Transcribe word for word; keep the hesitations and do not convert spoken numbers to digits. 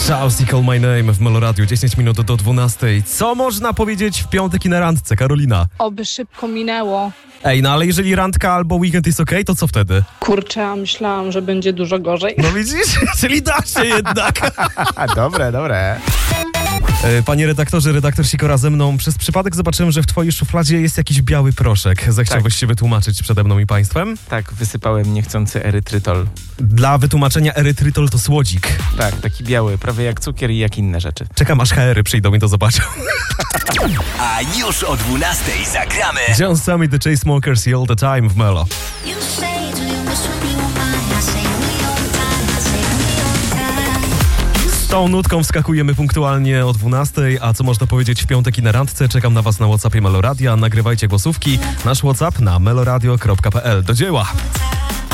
Shout Call My Name w Meloradiu, dziesięć minut do dwunastej. Co można powiedzieć w piątek i na randce, Karolina? Oby szybko minęło. Ej, no ale jeżeli randka albo weekend jest okej, to co wtedy? Kurczę, a myślałam, że będzie dużo gorzej. No widzisz? Czyli da się jednak. Dobre, dobre. Panie redaktorze, redaktor Sikora ze mną. Przez przypadek zobaczyłem, że w twojej szufladzie jest jakiś biały proszek. Zechciałbyś Tak. się wytłumaczyć przede mną i państwem? Tak, wysypałem niechcący erytrytol. Dla wytłumaczenia, erytrytol to słodzik. Tak, taki biały, prawie jak cukier i jak inne rzeczy. Czekam, aż H R-y przyjdą i to zobaczą. A już o dwunastej zagramy John Summit, The Chainsmokers i All The Time w Melo. Z tą nutką wskakujemy punktualnie o dwunastej, a co można powiedzieć w piątek i na randce? Czekam na was na WhatsAppie Meloradia. Nagrywajcie głosówki. Nasz WhatsApp na meloradio kropka p l. Do dzieła!